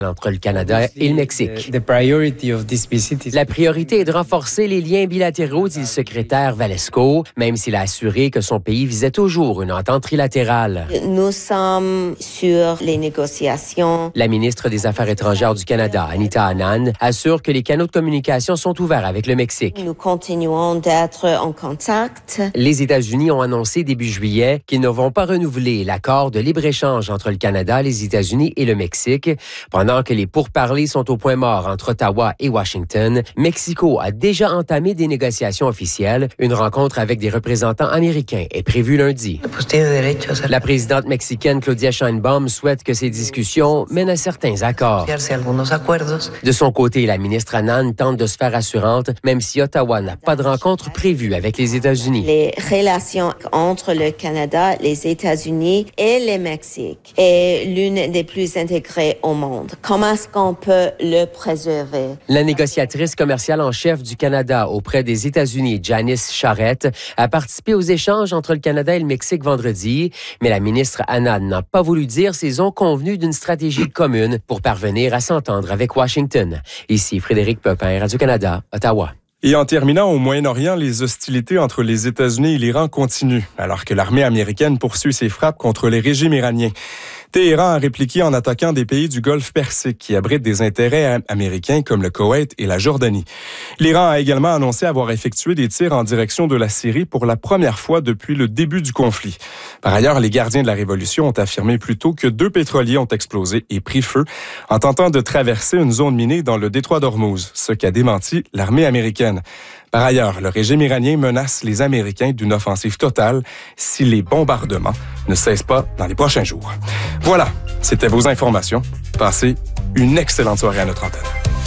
entre le Canada et le Mexique. La priorité est de renforcer les liens bilatéraux, dit le secrétaire Valesco, même s'il a assuré que son pays visait toujours une entente trilatérale. Nous sommes sur les négociations. La ministre des Affaires étrangères du Canada, Anita Anand, assure que les canaux de communication sont ouverts avec le Mexique. Nous continuons d'être en contact. Les États-Unis ont annoncé début juillet qu'ils ne vont pas renouveler l'accord de libre-échange entre le Canada, les États-Unis et le Mexique. Pendant que les pourparlers sont au point mort entre Ottawa et Washington, Mexico a déjà entamé des négociations officielles. Une rencontre avec des représentants américains est prévue lundi. La présidente mexicaine Claudia Sheinbaum souhaite que ces discussions mènent à certains accords. De son côté, la ministre Anand tente de se faire assurante, même si Ottawa n'a pas de rencontre prévue avec les États-Unis. Les relations entre le Canada, les États-Unis et le Mexique est l'une des plus intégrées au monde. Comment est-ce qu'on peut le préserver? La négociatrice commerciale en chef du Canada auprès des États-Unis, Janice Charette, a participé aux échanges entre le Canada et le Mexique vendredi, mais la ministre Anand n'a pas voulu dire s'ils ont convenu d'une stratégie commune pour parvenir à s'entendre avec Washington. Ici Frédéric Pepin, Radio-Canada, Ottawa. Et en terminant, au Moyen-Orient, les hostilités entre les États-Unis et l'Iran continuent, alors que l'armée américaine poursuit ses frappes contre les régimes iraniens. Téhéran a répliqué en attaquant des pays du Golfe Persique qui abritent des intérêts américains comme le Koweït et la Jordanie. L'Iran a également annoncé avoir effectué des tirs en direction de la Syrie pour la première fois depuis le début du conflit. Par ailleurs, les gardiens de la Révolution ont affirmé plus tôt que 2 pétroliers ont explosé et pris feu en tentant de traverser une zone minée dans le détroit d'Ormuz, ce qu'a démenti l'armée américaine. Par ailleurs, le régime iranien menace les Américains d'une offensive totale si les bombardements ne cessent pas dans les prochains jours. Voilà, c'était vos informations. Passez une excellente soirée à notre antenne.